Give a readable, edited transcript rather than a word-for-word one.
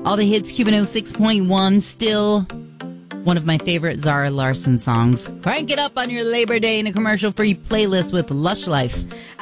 All the hits, Cuban 06.1, still one of my favorite Zara Larsson songs. Crank it up on your Labor Day in a commercial-free playlist with Lush Life.